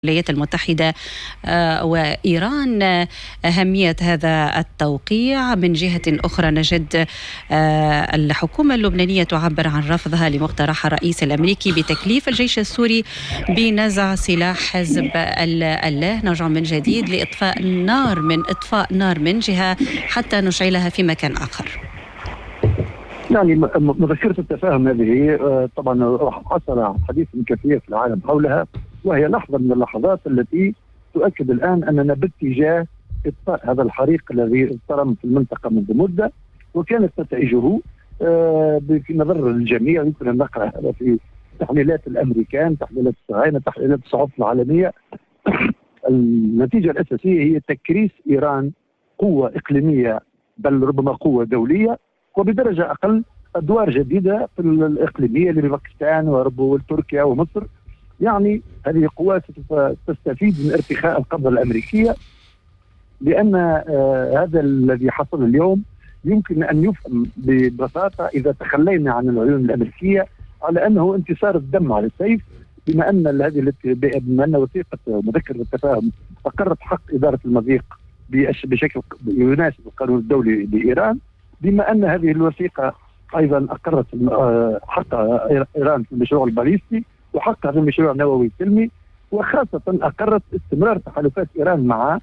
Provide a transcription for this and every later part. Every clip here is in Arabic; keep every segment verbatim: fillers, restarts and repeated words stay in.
الولايات المتحدة وإيران أهمية هذا التوقيع. من جهة أخرى نجد الحكومة اللبنانية تعبر عن رفضها لمقترح الرئيس الأمريكي بتكليف الجيش السوري بنزع سلاح حزب الله. نرجع من جديد لإطفاء نار من إطفاء نار من جهة حتى نشعلها في مكان آخر. يعني مذكرة التفاهم هذه طبعا حصل حديث كثير في العالم حولها، وهي لحظة من اللحظات التي تؤكد الآن أننا باتجاه إطفاء هذا الحريق الذي اضطرم في المنطقة منذ مدة، وكانت نتائجه في نظر الجميع. يمكن أن نقرأ هذا في تحليلات الأمريكان، تحليلات الصهاينة، تحليلات الصحف العالمية. النتيجة الأساسية هي تكريس إيران قوة إقليمية، بل ربما قوة دولية، وبدرجة أقل أدوار جديدة في الإقليمية لباكستان وتركيا ومصر. يعني هذه القوات تستفيد من ارتخاء القبضة الأمريكية، لأن آه هذا الذي حصل اليوم يمكن أن يفهم ببساطة إذا تخلينا عن العيون الأمريكية على أنه انتصار الدم على السيف، بما أن هذه بما أن وثيقة مذكرة التفاهم أقرت حق إدارة المضيق بشكل يناسب القانون الدولي لإيران، بما أن هذه الوثيقة أيضا أقرت حق إيران في المشروع الباليستي وحقها في المشروع النووي السلمي، وخاصة أقرت استمرار تحالفات إيران مع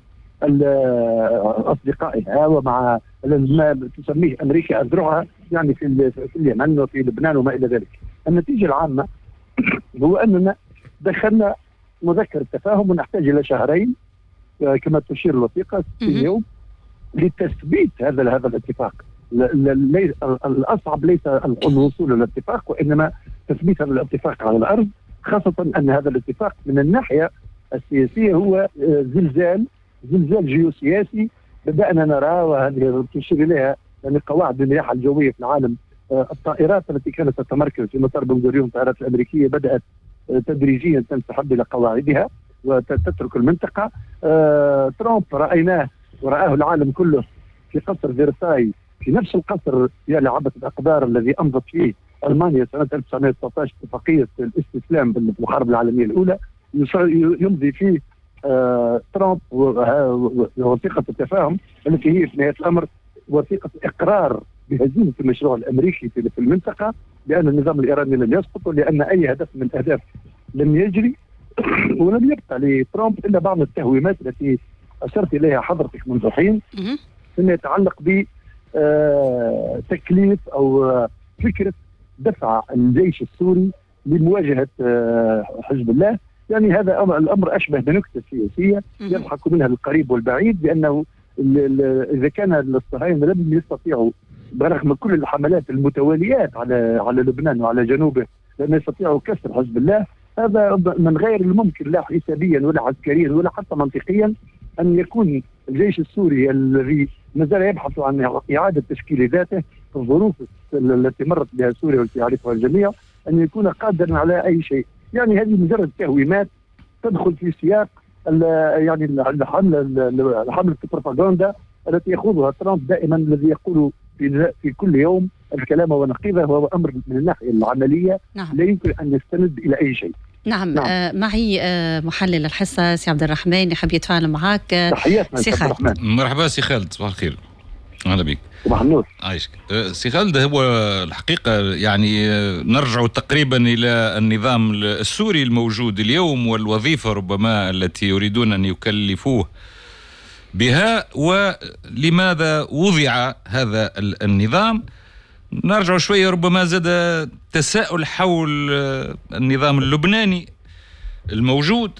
أصدقائها ومع ما تسميه أمريكا أذرعها، يعني في في اليمن وفي لبنان وما إلى ذلك. النتيجة العامة هو أننا دخلنا مذكرة تفاهم ونحتاج إلى شهرين كما تشير الوثيقة ستين يوم لتثبيت هذا هذا الاتفاق. الأصعب ليس الوصول إلى الاتفاق، وإنما تثبيت هذا الاتفاق على الأرض، خاصة أن هذا الاتفاق من الناحية السياسية هو زلزال زلزال جيوسياسي بدأنا نراه، وهذه تشير إليها يعني قواعد الملاحة الجوية في العالم. الطائرات التي كانت تتمركز في مطار بن غوريون الطائرات الأمريكية بدأت تدريجيا تنسحب إلى قواعدها وتترك المنطقة. ترامب رأيناه ورآه العالم كله في قصر فيرساي، في نفس القصر يا لعبة الأقدار الذي أمضت فيه ألمانيا سنة ألف وتسعمائة وتسعة عشر اتفاقية الاستسلام في الحرب العالمية الأولى، يمضي فيه آه ترامب وثيقة التفاهم التي هي في نهاية الأمر وثيقة إقرار بهزيمة المشروع الأمريكي في المنطقة، لأن النظام الإيراني لم يسقط، ولأن أي هدف من الأهداف لم يجري. ولم يبقى لترامب إلا بعض التهويمات التي أشرت إليها حضرتك منذ حين، فيما يتعلق ب آه تكليف أو آه فكرة دفع الجيش السوري لمواجهة آه حزب الله. يعني هذا الأمر أشبه بنكتة سياسية يضحك منها القريب والبعيد، لأنه إذا كان الصهاينة لم يستطيعوا برغم كل الحملات المتواليات على على لبنان وعلى جنوبه لم يستطيعوا كسر حزب الله، هذا من غير الممكن لا حسابيا ولا عسكريا ولا حتى منطقيا أن يكون الجيش السوري الذي ما زال يبحث عن إعادة تشكيل ذاته في الظروف التي مرت بها سوريا والتي يعرفها الجميع أن يكون قادرا على أي شيء. يعني هذه مجرد تهويمات تدخل في سياق يعني الحملة حملة البروباغندا التي يخوضها ترامب دائما، الذي يقول في في كل يوم الكلام ونقيضه، وهو أمر من الناحية العملية نعم. لا يمكن أن يستند إلى أي شيء. نعم, نعم. آه معي آه محلل الحصة سي عبد الرحمن يحب يتفاعل معك. آه تحياتنا سي خالد. مرحبا سي خالد، صباح الخير. أهلا بك. صباح النور. عايشك سي خالد. هو الحقيقة يعني نرجع تقريبا إلى النظام السوري الموجود اليوم والوظيفة ربما التي يريدون أن يكلفوه بها، ولماذا وضع هذا النظام. نرجع شوية ربما زاد تساؤل حول النظام اللبناني الموجود،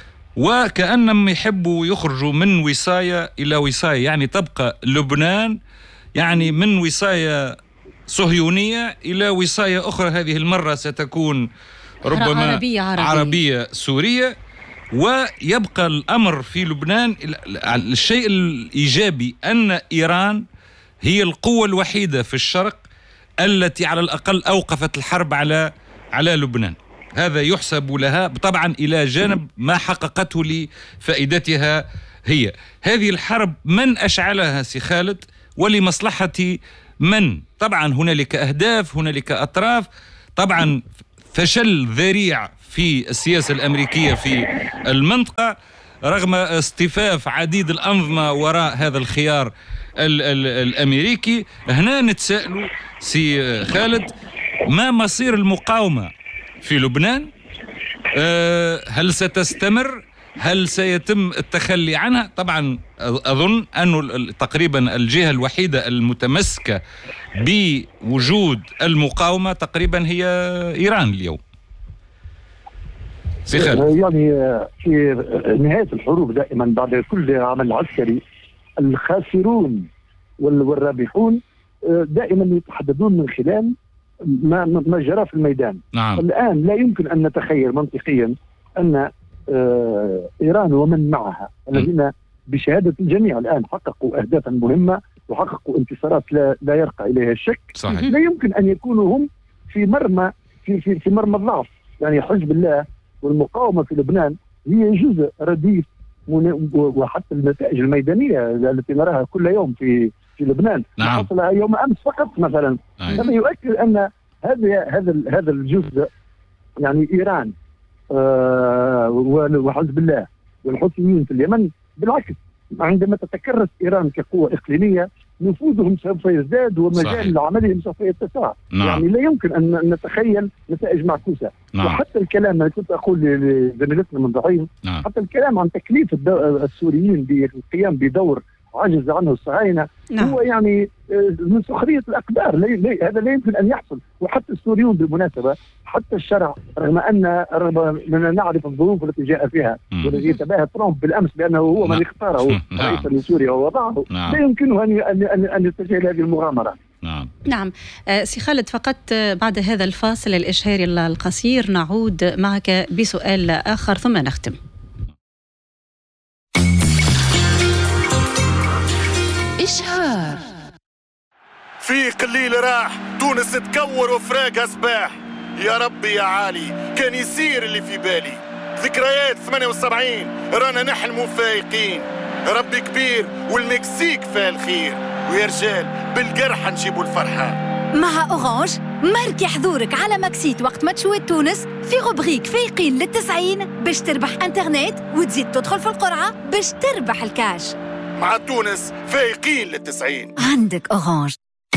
وكأنهم يحبوا يخرجوا من وصاية إلى وصاية، يعني تبقى لبنان يعني من وصاية صهيونية إلى وصاية أخرى، هذه المرة ستكون ربما عربية, عربية. عربية سورية. ويبقى الأمر في لبنان الشيء الإيجابي أن إيران هي القوة الوحيدة في الشرق التي على الأقل أوقفت الحرب على على لبنان. هذا يحسب لها طبعا إلى جانب ما حققته لفائدتها هي. هذه الحرب من أشعلها سي خالد ولمصلحة من؟ طبعا هنالك أهداف، هنالك أطراف، طبعا فشل ذريع في السياسة الأمريكية في المنطقة رغم اصطفاف عديد الأنظمة وراء هذا الخيار ال ال الأمريكي. هنا نتساءلوا سي خالد، ما مصير المقاومة في لبنان؟ أه هل ستستمر؟ هل سيتم التخلي عنها؟ طبعا أظن أنه تقريبا الجهة الوحيدة المتمسكة بوجود المقاومة تقريبا هي إيران اليوم. يعني في نهاية الحروب دائما بعد كل عمل عسكري الخاسرون والرابحون دائما يتحددون من خلال ما ما جرى في الميدان. نعم. الآن لا يمكن أن نتخيل منطقيا أن إيران ومن معها الذين بشهادة الجميع الآن حققوا أهدافا مهمة وحققوا انتصارات لا, لا يرقى إليها الشك. صحيح. لا يمكن أن يكونوا هم في مرمى في في, في مرمى الضعف. يعني حزب الله والمقاومة في لبنان هي جزء رديف، وحتى النتائج الميدانية التي نراها كل يوم في في لبنان نعم. حصل يوم أمس فقط مثلا. هذا يؤكد أن هذا هذا هذا الجزء يعني إيران آه وحزب الله والحوثيين في اليمن بالعكس عندما تتكرس إيران كقوة إقليمية نفوذهم سوف يزداد ومجال عملهم سوف يتسع. نعم. يعني لا يمكن أن نتخيل نتائج معكوسة. نعم. وحتى الكلام أنا كنت أقول لزميلتنا من ضعيف نعم. حتى الكلام عن تكليف السوريين بالقيام بدور عجز عنه الصهاينة نعم. هو يعني من سخرية الأقدار. لي لي هذا لا يمكن أن يحصل. وحتى السوريون بالمناسبة حتى الشرع رغم أن رغم أننا نعرف الظروف التي جاء فيها والذي يتباهى ترامب بالأمس بأنه هو من اختاره رئيسا لسوريا ووضعه لا يمكنه أن أن أن يتجه هذه المغامرة. نعم. نعم. سي خالد، فقط بعد هذا الفاصل الإشهاري القصير نعود معك بسؤال آخر ثم نختم. إشهار. في قليل راح تونس تكور وفراقها سباح. يا ربي يا عالي كان يصير اللي في بالي. ذكريات ثمانية وسبعين رانا نحلموا فايقين. ربي كبير والمكسيك فيها الخير. ويا رجال بالقرح نجيبوا الفرحة. مع أورانج ماركي حضورك على ماكسيت وقت ما تشوي تونس في غبريك فايقين للتسعين باش تربح انترنت وتزيد تدخل في القرعة باش تربح الكاش. مع تونس فايقين للتسعين. عندك أورانج.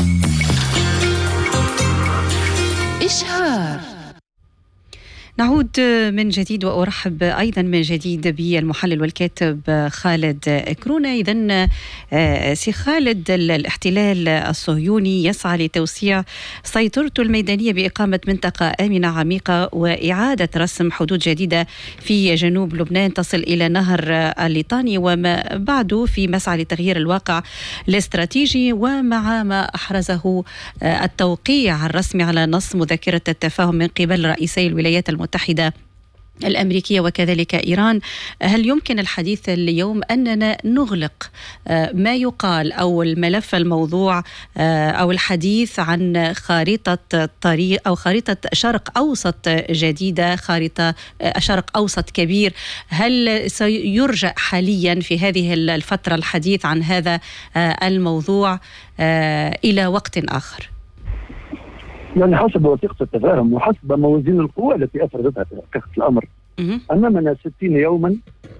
إشهار. نعود من جديد وأرحب أيضا من جديد بالمحلل والكاتب خالد كرونة. إذن سي خالد، الاحتلال الصهيوني يسعى لتوسيع سيطرته الميدانية بإقامة منطقة آمنة عميقة وإعادة رسم حدود جديدة في جنوب لبنان تصل إلى نهر الليطاني وما بعده في مسعى لتغيير الواقع الاستراتيجي، ومع ما أحرزه التوقيع الرسمي على نص مذكرة التفاهم من قبل رئيسي الولايات المتحدة المتحدة الأمريكية وكذلك إيران. هل يمكن الحديث اليوم أننا نغلق ما يقال أو الملف الموضوع أو الحديث عن خارطة طريق أو خارطة شرق أوسط جديدة، خارطة شرق أوسط كبير؟ هل سيرجع حاليا في هذه الفترة الحديث عن هذا الموضوع إلى وقت آخر؟ يعني حسب وثيقة التفاهم وحسب موازين القوى التي أفردتها في حقيقة الأمر أمامنا ستين يوما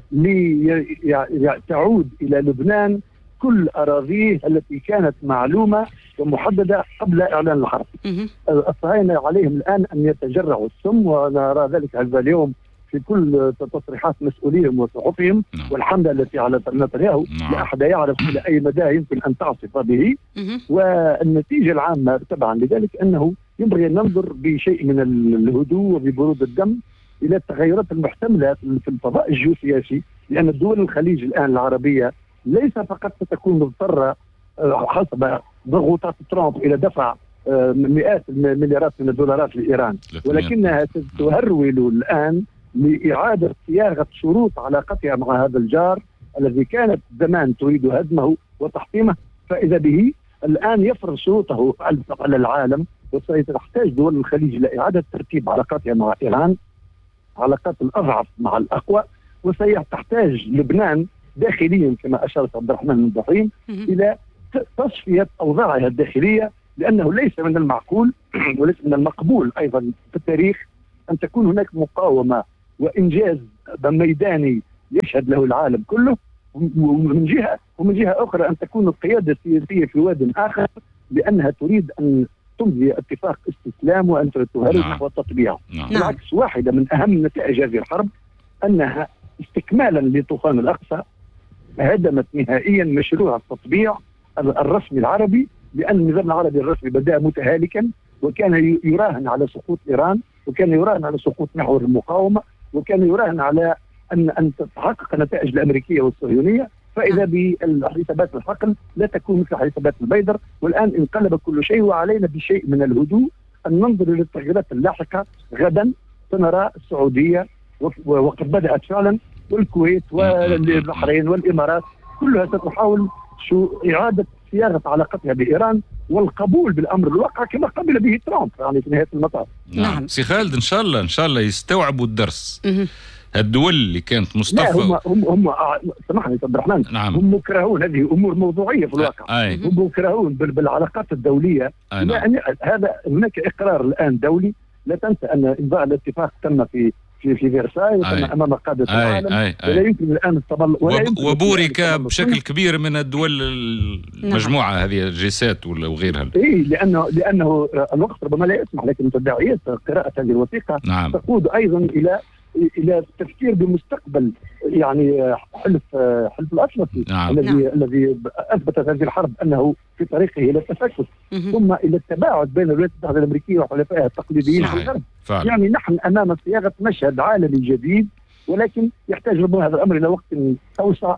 لتعود إلى لبنان كل أراضيه التي كانت معلومة ومحددة قبل إعلان الحرب. الصهاينة عليهم الآن أن يتجرعوا السم، ونرى ذلك هذا اليوم في كل تصريحات مسؤوليهم وصحفهم والحملة التي على نتنياهو. لا أحد يعرف إلى أي مدى يمكن أن تعصف به. والنتيجة العامة تبعا لذلك أنه ينبغي أن ننظر بشيء من الهدوء وببرود الدم إلى التغيرات المحتملة في الفضاء الجيوسياسي، لأن الدول الخليج الآن العربية ليس فقط ستكون مضطرة حسب ضغوطات ترامب إلى دفع مئات المليارات من الدولارات لإيران، ولكنها تهرول الآن لإعادة صياغة شروط علاقتها مع هذا الجار الذي كانت زمان تريد هدمه وتحطيمه، فإذا به الآن يفرض شروطه على العالم. وستحتاج دول الخليج لإعادة ترتيب علاقاتها مع إيران، علاقات الأضعف مع الأقوى، وسيحتاج لبنان داخليا كما أشارت عبد الرحمن بن ضحيم إلى تصفية أوضاعها الداخلية، لأنه ليس من المعقول وليس من المقبول أيضا في التاريخ أن تكون هناك مقاومة وإنجاز ميداني يشهد له العالم كله، ومن جهة ومن جهة أخرى أن تكون القيادة السياسية في واد آخر بأنها تريد أن تمضي اتفاق استسلام وأن تهرب نعم. نحو التطبيع. نعم. بالعكس، واحدة من أهم نتائج هذه الحرب أنها استكمالا لطوفان الأقصى هدمت نهائيا مشروع التطبيع الرسمي العربي، لأن النظام العربي الرسمي بدأ متهالكا، وكان يراهن على سقوط إيران، وكان يراهن على سقوط محور المقاومة، وكان يراهن على أن أن تتحقق النتائج الأمريكية والصهيونية، فإذا بالحسابات الحقل لا تكون مثل حسابات البيدر. والآن انقلب كل شيء، وعلينا بشيء من الهدوء أن ننظر للتغييرات اللاحقة. غدا سنرى السعودية وقد بدأت فعلا، والكويت والبحرين والإمارات كلها ستحاول شو إعادة صياغة علاقتها بإيران والقبول بالأمر الواقع كما قبل به ترامب يعني في نهاية المطاف. نعم. سي خالد، إن شاء الله إن شاء الله يستوعبوا الدرس. الدول اللي كانت مصطفى هم هم هم سامحني عبد الرحمن، نعم. هم مكرهون، هذه امور موضوعيه في الواقع. أي. هم مكرهون بالعلاقات الدوليه. أي نعم. هذا هناك اقرار الان دولي، لا تنسى ان امضاء الاتفاق تم في في في فرساي وتم امام قاده العالم. أي. أي. ولا يمكن الان التبلغ، وبورك بشكل كبير من الدول المجموعه نعم. هذه الجيسات وغيرها. اي لانه لانه الوقت ربما لا يسمح، لكن تداعيات قراءه هذه الوثيقه نعم. تقود ايضا الى الى التفكير بمستقبل يعني حلف حلف الاطلسي نعم. الذي نعم. الذي اثبتت هذه الحرب انه في طريقه الى التفكك، ثم الى التباعد بين الولايات المتحده الامريكيه وحلفائها التقليديين في الغرب. يعني نحن امام صياغه مشهد عالمي جديد، ولكن يحتاج ربما هذا الامر الى وقت اوسع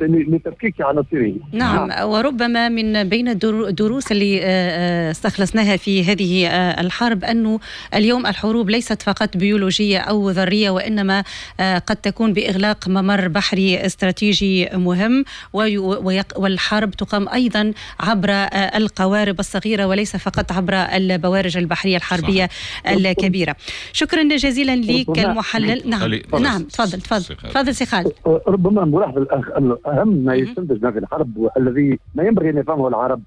لتفكيك عناصره. نعم. نعم، وربما من بين الدروس اللي استخلصناها في هذه الحرب انه اليوم الحروب ليست فقط بيولوجيه او ذريه، وانما قد تكون باغلاق ممر بحري استراتيجي مهم، والحرب تقام ايضا عبر القوارب الصغيره وليس فقط عبر البوارج البحريه الحربيه صح. الكبيره. شكرا جزيلا لك المحلل. نعم نعم تفضل تفضل تفضل سي خالد. ربما الملاحظه الاهم ما يستنتج من الحرب والذي ما ينبغي ان يفهمه العرب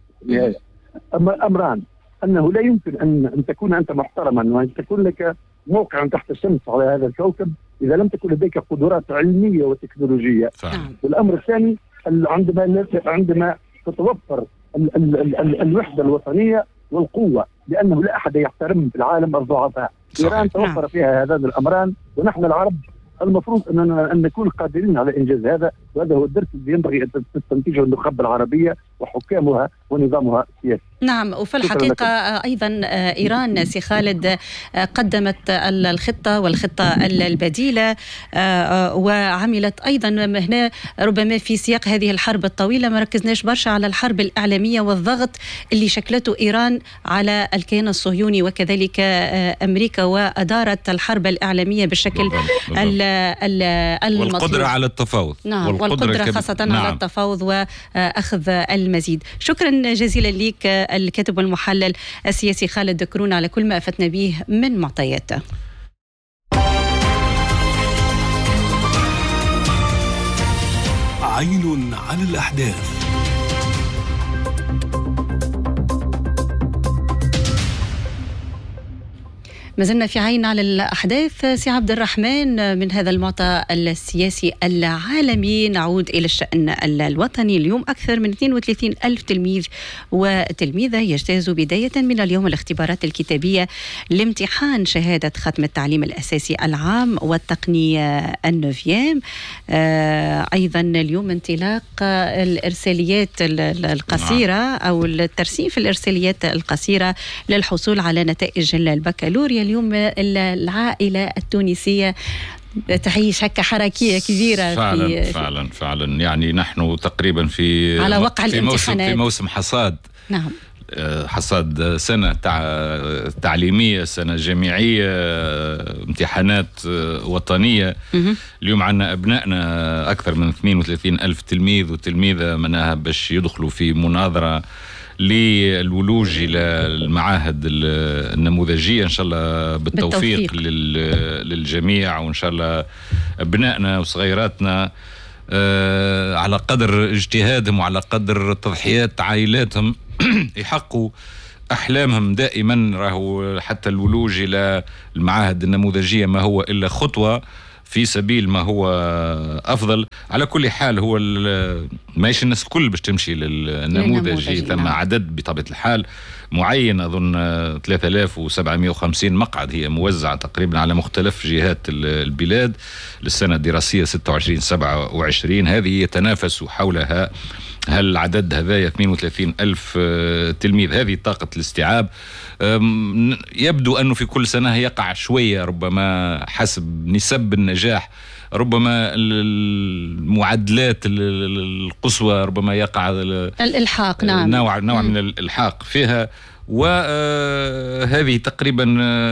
امران: انه لا يمكن ان ان تكون انت محترما وان تكون لك موقع تحت الشمس على هذا الكوكب اذا لم تكن لديك قدرات علميه وتكنولوجيه. فهم. والامر الثاني عندما عندما تتوفر ال ال ال ال الوحده الوطنيه والقوه، لانه لا احد يحترم في العالم الضعفاء. ايران توفر فيها هذان الامران، ونحن العرب المفروض أننا أن نكون قادرين على إنجاز هذا، وهذا هو الدرس الذي ينبغي أن تستنتجه النخبة العربية وحكامها ونظامها السياسي. نعم، وفي الحقيقة أيضا إيران سي خالد قدمت الخطة والخطة البديلة، وعملت أيضا هنا ربما في سياق هذه الحرب الطويلة ما ركزناش برشا على الحرب الإعلامية والضغط اللي شكلته إيران على الكيان الصهيوني وكذلك أمريكا، وأدارت الحرب الإعلامية بالشكل المطلوب، والقدرة على التفاوض. نعم، والقدرة, والقدرة خاصة نعم. على التفاوض وأخذ المزيد. شكرا جزيلا لك الكاتب والمحلل السياسي خالد كرون على كل ما أفتنا به من معطيات. عين على الأحداث. ما زلنا في عين على الأحداث. سي عبد الرحمن، من هذا المعطى السياسي العالمي نعود إلى الشأن الوطني. اليوم أكثر من اثنين وثلاثين ألف تلميذ وتلميذة يجتازوا بداية من اليوم الاختبارات الكتابية لامتحان شهادة ختم التعليم الأساسي العام والتقنية النوفيام. أيضا اليوم انطلاق الإرساليات القصيرة أو الترسيم في الإرساليات القصيرة للحصول على نتائج البكالوريا. اليوم العائلة التونسية تعيش هكا حركية كبيرة فعلا في فعلا فعلا يعني نحن تقريبا في على وقع في موسم الامتحانات. في موسم حصاد. نعم، حصاد سنة تعليمية، سنة جامعية، امتحانات وطنية. اليوم عنا أبنائنا أكثر من اثنين وثلاثين ألف تلميذ وتلميذة منها باش يدخلوا في مناظرة للولوج إلى المعاهد النموذجية إن شاء الله بالتوفيق, بالتوفيق. للجميع، وإن شاء الله أبنائنا وصغيراتنا آه على قدر اجتهادهم وعلى قدر تضحيات عائلاتهم يحققوا أحلامهم دائما راهو حتى الولوج إلى المعاهد النموذجية ما هو إلا خطوة في سبيل ما هو أفضل. على كل حال هو ماهيش الناس الكل باش تمشي للنموذجي، ثم نعم. عدد بطبيعة الحال معين، أظن ثلاثة آلاف وسبعمائة وخمسين مقعد هي موزعة تقريبا على مختلف جهات البلاد للسنة الدراسية ستة وعشرين سبعة وعشرين. هذه يتنافس حولها هل العدد هذا اثنين وثلاثين ألف تلميذ. هذه طاقة الاستيعاب. يبدو أنه في كل سنة يقع شوية ربما حسب نسب النجاح، ربما المعدلات القصوى ربما يقع الإلحاق نعم نوع, نوع من الإلحاق فيها. وهذه تقريبا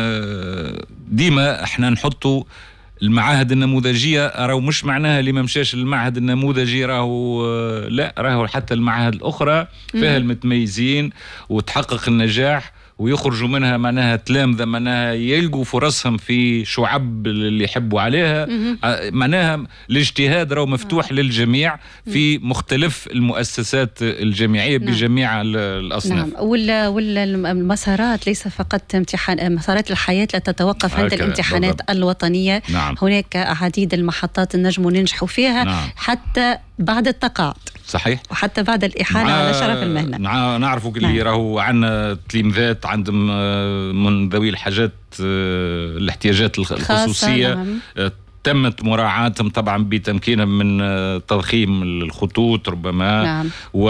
ديما احنا نحطوا المعاهد النموذجية، راهو مش معناها اللي ما مشاش المعهد النموذجي راهو لا، راهو حتى المعاهد الأخرى فيها المتميزين وتحقق النجاح ويخرجوا منها معناها تلامذة معناها يلقوا فرصهم في شعب اللي يحبوا عليها. معناها الاجتهاد راهو مفتوح للجميع في مختلف المؤسسات الجامعية بجميع الأصناف. نعم. ولا ولا المسارات ليس فقط امتحان، مسارات الحياة لا تتوقف عند الامتحانات بالضبط. الوطنية. نعم. هناك عديد المحطات نجم ننجحوا فيها. نعم. حتى بعد التقاعد. صحيح. وحتى بعد الإحالة على شرف المهنة. نعرفوا اللي نعم. راهو عندنا تلميذات عندهم من ذوي الحاجات الاحتياجات الخصوصية نعم. تمت مراعاتهم طبعا بتمكينهم من تضخيم الخطوط ربما نعم.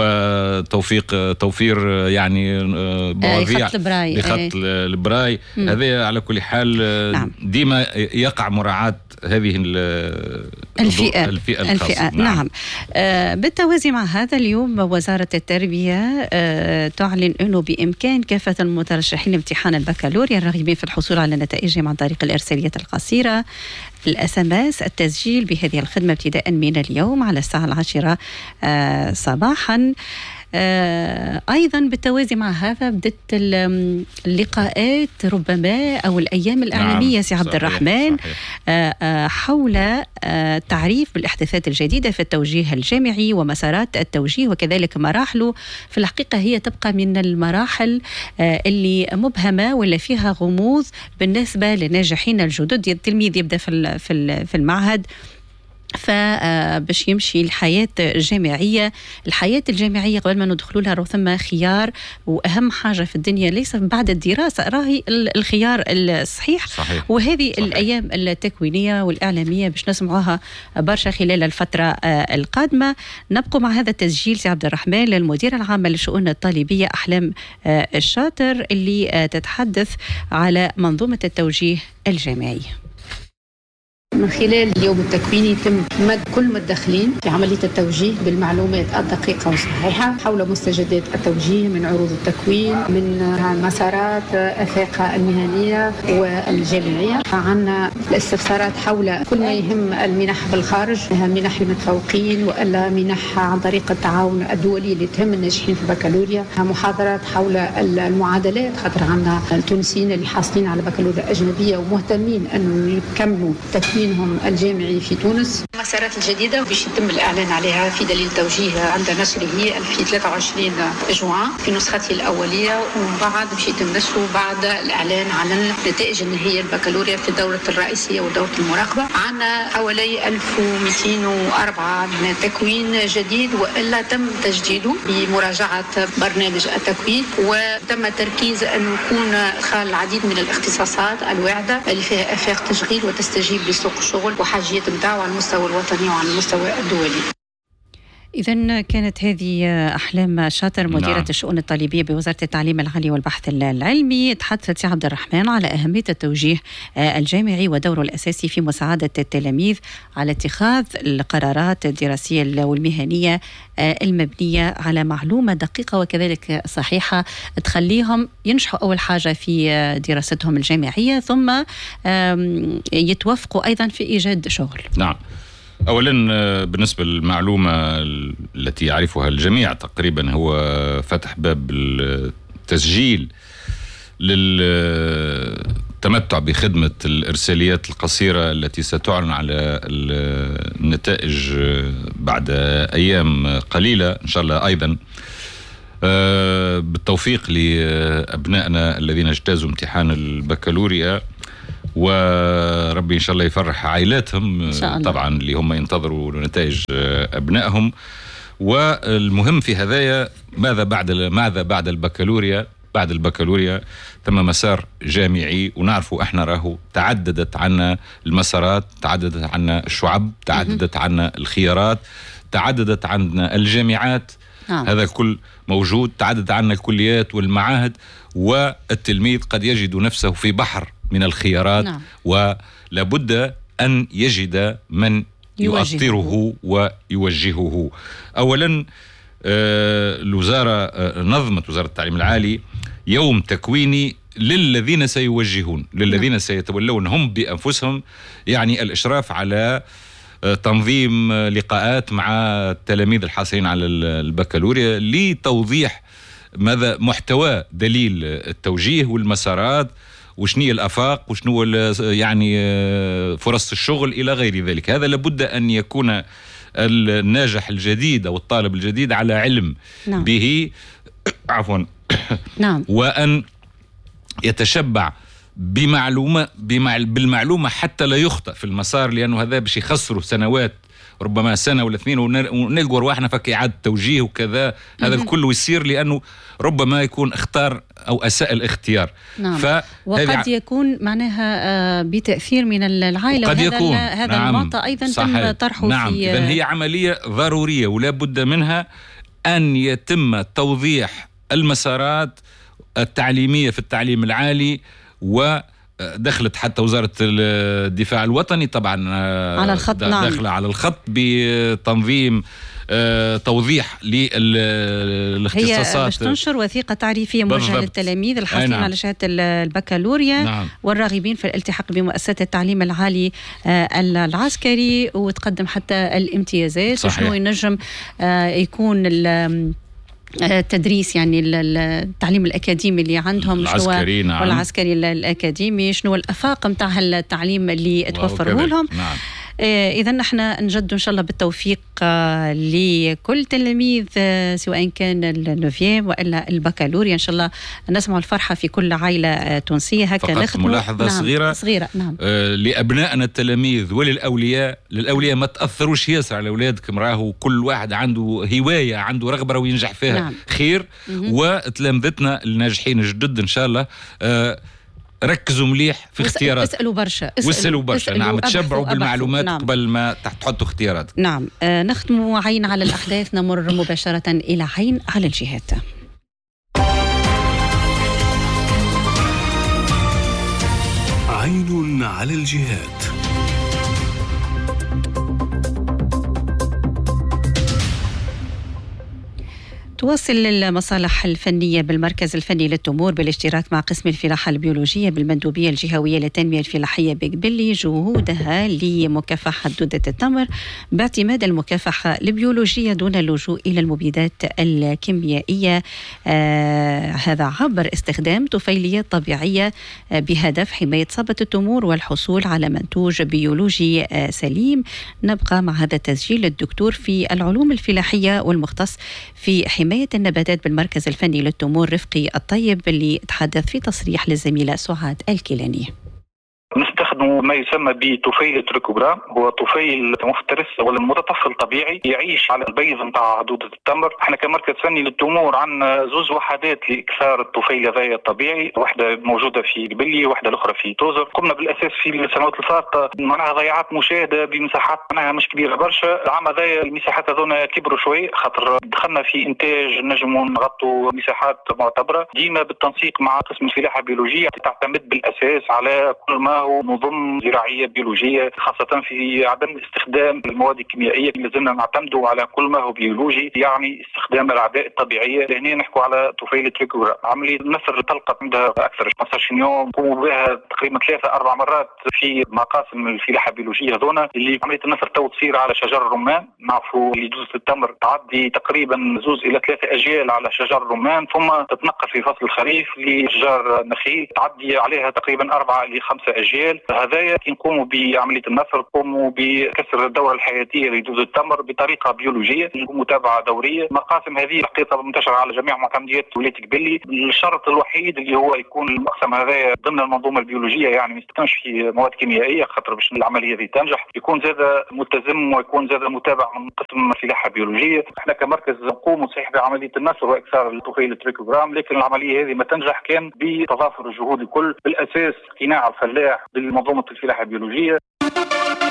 وتوفيق توفير يعني مواضيع خط البراي بخط البراي. هذا على كل حال نعم. ديما يقع مراعاة هذه الفئة الفئة, الفئة. نعم, نعم. آه بالتوازي مع هذا اليوم وزارة التربية آه تعلن أنه بإمكان كافة المترشحين لامتحان البكالوريا الراغبين في الحصول على نتائجهم عن طريق الإرساليات القصيرة الاس ام اس التسجيل بهذه الخدمة ابتداء من اليوم على الساعة العاشرة آه صباحا. آه أيضا بالتوازي مع هذا بدت اللقاءات ربما أو الأيام الإعلامية نعم. سي عبد الرحمن آه آه حول آه تعريف بالإحداثات الجديدة في التوجيه الجامعي ومسارات التوجيه وكذلك مراحله. في الحقيقة هي تبقى من المراحل آه اللي مبهمة ولا فيها غموض بالنسبة للناجحين الجدد. التلميذ يبدأ في في المعهد فباش يمشي الحياة الجامعية. الحياة الجامعية قبل ما ندخلوا لها ثم خيار، وأهم حاجة في الدنيا ليس بعد الدراسة راهي الخيار الصحيح. صحيح. وهذه صحيح. الأيام التكوينية والإعلامية باش نسمعوها برشا خلال الفترة القادمة. نبقوا مع هذا التسجيل سي عبد الرحمن للمدير العام للشؤون الطالبية أحلام الشاطر اللي تتحدث على منظومة التوجيه الجامعي. من خلال اليوم التكويني يتم مد كل المتدخلين في عملية التوجيه بالمعلومات الدقيقة والصحيحة حول مستجدات التوجيه من عروض التكوين، من مسارات الثقة المهنية والجامعية. عنا الاستفسارات حول كل ما يهم المنح بالخارج، منح المتفوقين وإلا منح عن طريق التعاون الدولي اللي تهم الناجحين في البكالوريا. محاضرات حول المعادلات، خاطر عنا التونسيين اللي حاصلين على بكالوريا أجنبية ومهتمين أنه يكملوا تكوين منهم الجامعي في تونس. المسارات الجديدة باش يتم الإعلان عليها في دليل توجيه عند نشره في ثلاثة وعشرين جوان في نسخته الأولية، ومن بعد باش يتم نشره بعد الإعلان على النتائج النهائية البكالوريا في الدورة الرئيسية ودورة المراقبة. عنا حوالي ألف ومئتين وأربعة من تكوين جديد وإلا تم تجديده بمراجعة برنامج التكوين، وتم تركيز أن يكون إدخال العديد من الاختصاصات الواعدة اللي فيها آفاق تشغيل وتستجيب لسوق الشغل وحاجيات متاعه على المستوى الوطني وعلى المستوى الدولي. إذن كانت هذه أحلام شاطر مديرة نعم. الشؤون الطالبية بوزارة التعليم العالي والبحث العلمي. تحدثت سي عبد الرحمن على أهمية التوجيه الجامعي ودوره الأساسي في مساعدة التلاميذ على اتخاذ القرارات الدراسية والمهنية المبنية على معلومة دقيقة وكذلك صحيحة تخليهم ينجحوا أول حاجة في دراستهم الجامعية ثم يتوفقوا أيضا في إيجاد شغل. نعم. أولا بالنسبة للمعلومة التي يعرفها الجميع تقريبا هو فتح باب التسجيل للتمتع بخدمة الإرساليات القصيرة التي ستعلن على النتائج بعد أيام قليلة إن شاء الله. أيضا آه بالتوفيق لأبنائنا الذين اجتازوا امتحان البكالوريا، وربي إن شاء الله يفرح عائلاتهم طبعا اللي هم ينتظروا نتائج أبنائهم. والمهم في هذايا ماذا بعد ماذا بعد البكالوريا؟ بعد البكالوريا ثم مسار جامعي، ونعرفوا احنا راهو تعددت عنا المسارات، تعددت عنا الشعب، تعددت عنا الخيارات، تعددت عنا الجامعات. آه. هذا الكل موجود، تعددت عنا الكليات والمعاهد، والتلميذ قد يجد نفسه في بحر من الخيارات. نعم. ولابد أن يجد من يؤطره ويوجهه. أولا آه الوزارة آه نظمت وزارة التعليم العالي يوم تكويني للذين سيوجهون، للذين نعم. سيتولون هم بأنفسهم يعني الإشراف على آه تنظيم آه لقاءات مع التلاميذ الحاصلين على البكالوريا لتوضيح ماذا محتوى دليل التوجيه والمسارات، وشنية الآفاق، وشنو يعني فرص الشغل إلى غير ذلك. هذا لابد أن يكون الناجح الجديد أو الطالب الجديد على علم نعم. به عفوا نعم. وأن يتشبع بمعلومة بالمعلومة حتى لا يخطئ في المسار، لأنه هذا باش يخسره سنوات، ربما سنة ولا اثنين، ونلقوا رواحنا فك إعادة توجيه وكذا. هذا كله يصير لأنه ربما يكون اختار أو أساء الاختيار. نعم. وقد يكون معناها بتأثير من العائلة، قد يكون هذا نعم. النقطة أيضا صحيح. تم طرحه نعم. في إذن هي عملية ضرورية ولا بد منها أن يتم توضيح المسارات التعليمية في التعليم العالي، و دخلت حتى وزارة الدفاع الوطني طبعا على الخط. نعم. داخلة على الخط بتنظيم آه، توضيح للاختصاصات. هي باش تنشر وثيقة تعريفية موجهة للتلاميذ الحاصلين نعم. على شهادة البكالوريا نعم. والراغبين في الالتحاق بمؤسسة التعليم العالي آه العسكري، وتقدم حتى الامتيازات، وشنو ينجم آه يكون التدريس يعني التعليم الأكاديمي اللي عندهم، العسكري نعم. والعسكري الأكاديمي، شنو الأفاق متاع التعليم اللي توفره لهم. نعم. إذا نحن نجد إن شاء الله بالتوفيق لكل تلميذ سواء كان النوفيام وإلا البكالوريا. إن شاء الله نسمع الفرحة في كل عائلة تونسية. هكا نخدم ملاحظة نعم. صغيرة صغيرة نعم. آه لأبنائنا التلاميذ وللأولياء، للأولياء ما تأثروش ياسر على أولادكم، راهو كل واحد عنده هواية، عنده رغبة وينجح فيها نعم. خير. وتلامذتنا الناجحين الجدد إن شاء الله آه ركزوا مليح في اختيارات، اسألوا برشا اسألوا برشا نعم، تشبعوا بالمعلومات نعم. قبل ما تحطوا اختيارات. نعم. آه نختم عين على الأحداث، نمر مباشرة إلى عين على الجهات. عين على الجهات. تواصل المصالح الفنية بالمركز الفني للتمور بالاشتراك مع قسم الفلاحة البيولوجية بالمندوبية الجهوية للتنمية الفلاحية بقبلي جهودها لمكافحة دودة التمر باعتماد المكافحة البيولوجية دون اللجوء إلى المبيدات الكيميائية، آه هذا عبر استخدام طفيليات طبيعية آه بهدف حماية صبة التمور والحصول على منتوج بيولوجي آه سليم. نبقى مع هذا التسجيل الدكتور في العلوم الفلاحية والمختص في حماية النباتات بالمركز الفني للتمور رفقي الطيب، اللي تحدث في تصريح للزميلة سعاد الكيلاني. نستخدم ما يسمى بطفيل تريكوجرام، هو طفيل مفترس ولا متطفل طبيعي يعيش على البيض نتاع دودة التمر. احنا كمركز فني للتمور عندنا زوز وحدات لاكثار الطفيل هذايا الطبيعي، واحده موجوده في قبلي واحده الاخرى في توزر. قمنا بالاساس في السنوات الفارطه معناها ضيعات مشاهده بمساحات معناها مش كبيره برشا. العام هذايا المساحات هذونا كبروا شوي خاطر دخلنا في انتاج نجموا نغطوا مساحات معتبره، ديما بالتنسيق مع قسم الفلاحه البيولوجيه تعتمد بالاساس على كل ما نظم زراعية بيولوجية، خاصة في عدم استخدام المواد الكيميائية. لازلنا نعتمدوا على كل ما هو بيولوجي، يعني استخدام الأعداء الطبيعية. هنا نحكوا على طفيلة تريكوجرام. عملية النثر طلقت عندها أكثر من خمسة عشر يوم، قوموا بها تقريبا ثلاثة أربع مرات في مقاسم الفلاحة البيولوجية هذونا. اللي عملية النثر تو تصير على شجر الرمان. نعرفوا اللي دوزة التمر تعدي تقريبا زوز إلى ثلاثة أجيال على شجر الرمان، ثم تتنقل في فصل الخريف لشجر النخيل تعدي عليها تقريبا أربعة إلى خمسة أجيال. هذايا كي نقوموا بعمليه النثر نقوموا بكسر الدوره الحياتيه لجذوذ التمر بطريقه بيولوجيه، متابعه دوريه. مقاسم هذه الحقيقه منتشره على جميع معتمديات ولايه قبلي. الشرط الوحيد اللي هو يكون المقسم هذايا ضمن المنظومه البيولوجيه، يعني ما يستخدمش في مواد كيميائيه خاطر باش العمليه هذه تنجح، يكون زاد ملتزم ويكون زاد متابع من قسم فلاحه بيولوجيه. احنا كمركز نقوم صحيح بعمليه النثر واكثار الطفيل التريكوغرام، لكن العمليه هذه ما تنجح كان بتضافر الجهود الكل، بالاساس اقتناع الفلاح بمنظومه الفلاحه البيولوجيه.